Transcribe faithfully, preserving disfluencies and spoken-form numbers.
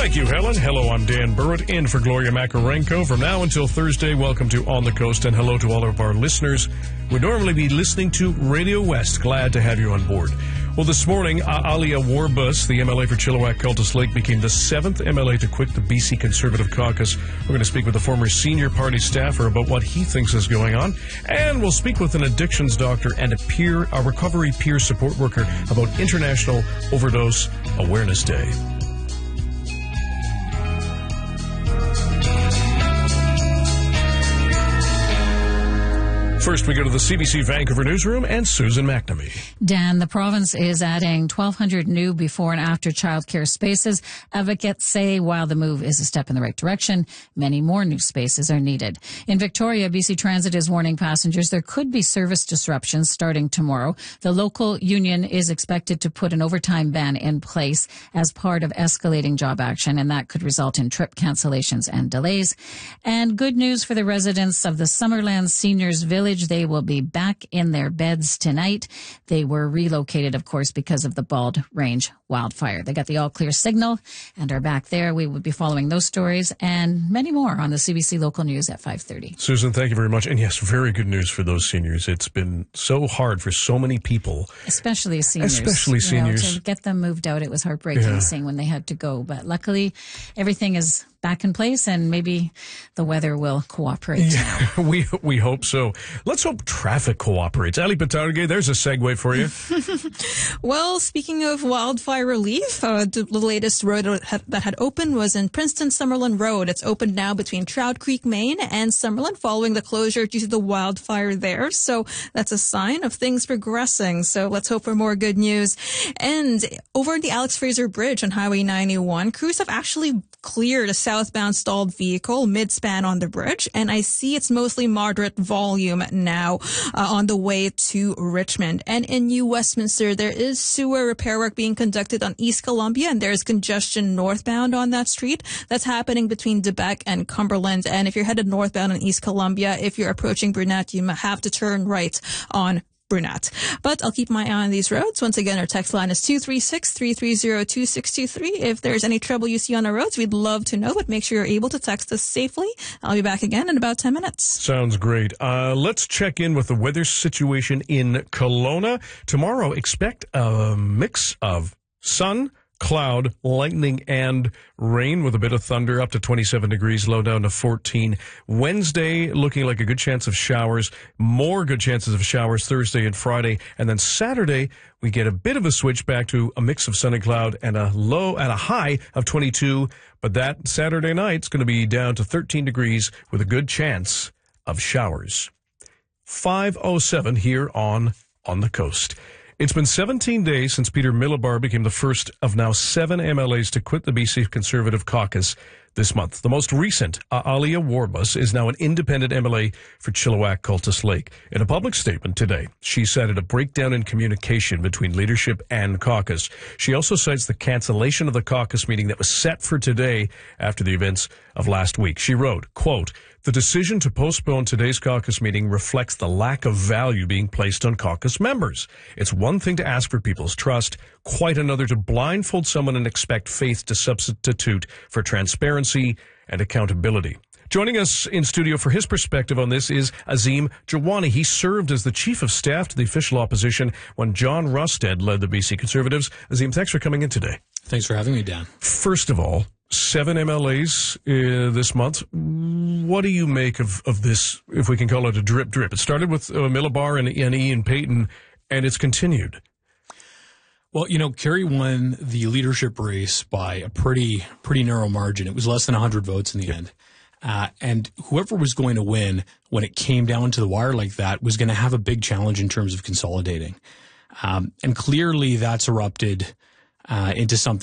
Thank you, Helen. Hello, I'm Dan Burrett, in for Gloria Makarenko. From now until Thursday, welcome to On the Coast, and hello to all of our listeners. We'd normally be listening to Radio West. Glad to have you on board. Well, this morning, Alia Warbus, the M L A for Chilliwack-Cultus Lake, became the seventh M L A to quit the B C Conservative Caucus. We're going to speak with the former senior party staffer about what he thinks is going on. And we'll speak with an addictions doctor and a peer, a recovery peer support worker about International Overdose Awareness Day. First, we go to the C B C Vancouver newsroom and Susan McNamee. Dan, the province is adding twelve hundred new before and after childcare spaces. Advocates say while the move is a step in the right direction, many more new spaces are needed. In Victoria, B C Transit is warning passengers there could be service disruptions starting tomorrow. The local union is expected to put an overtime ban in place as part of escalating job action, and that could result in trip cancellations and delays. And good news for the residents of the Summerland Seniors Village. They will be back in their beds tonight. They were relocated, of course, because of the Bald Range wildfire. They got the all-clear signal and are back there. We will be following those stories and many more on the C B C Local News at five thirty. Susan, thank you very much. And yes, very good news for those seniors. It's been so hard for so many people. Especially seniors. Especially seniors. You know, to get them moved out, it was heartbreaking yeah. seeing when they had to go. But luckily, everything is back in place, and maybe the weather will cooperate yeah, now. We we hope so. Let's hope traffic cooperates. Ali Patarge, there's a segue for you. Well, speaking of wildfire relief, uh, the latest road that had opened was in Princeton-Summerland Road. It's opened now between Trout Creek, Maine and Summerland following the closure due to the wildfire there. So that's a sign of things progressing. So let's hope for more good news. And over the Alex Fraser Bridge on Highway ninety-one, crews have actually cleared a southbound stalled vehicle mid-span on the bridge, and I see it's mostly moderate volume now uh, on the way to Richmond. And in New Westminster, there is sewer repair work being conducted on East Columbia, and there's congestion northbound on that street. That's happening between Debec and Cumberland. And if you're headed northbound on East Columbia, if you're approaching Brunette, you have to turn right on Brunette. But I'll keep my eye on these roads. Once again, our text line is two three six, three three zero, two six two three. If there's any trouble you see on the roads, we'd love to know, but make sure you're able to text us safely. I'll be back again in about ten minutes. Sounds great. Uh, let's check in with the weather situation in Kelowna. Tomorrow, expect a mix of sun, cloud, lightning, and rain with a bit of thunder, up to twenty-seven degrees, low down to fourteen. Wednesday, looking like a good chance of showers, more good chances of showers Thursday and Friday. And then Saturday, we get a bit of a switch back to a mix of sun and cloud and a low and a high of twenty-two. But that Saturday night's going to be down to thirteen degrees with a good chance of showers. five oh seven here on On the Coast. It's been seventeen days since Peter Millibar became the first of now seven M L As to quit the B C Conservative Caucus this month. The most recent, Alia Warbus, is now an independent M L A for Chilliwack-Cultus Lake. In a public statement today, she cited a breakdown in communication between leadership and caucus. She also cites the cancellation of the caucus meeting that was set for today after the events of last week. She wrote, quote, "The decision to postpone today's caucus meeting reflects the lack of value being placed on caucus members. It's one thing to ask for people's trust, quite another to blindfold someone and expect faith to substitute for transparency and accountability." Joining us in studio for his perspective on this is Azim Jawani. He served as the chief of staff to the official opposition when John Rustad led the B C Conservatives. Azim, thanks for coming in today. Thanks for having me, Dan. First of all, seven M L As uh, this month. What do you make of, of this, if we can call it a drip drip? It started with uh, Millibar and, and Ian Payton, and it's continued. Well, you know, Kerry won the leadership race by a pretty pretty narrow margin. It was less than one hundred votes in the yeah. end. Uh, and whoever was going to win when it came down to the wire like that was going to have a big challenge in terms of consolidating. Um, and clearly that's erupted uh, into something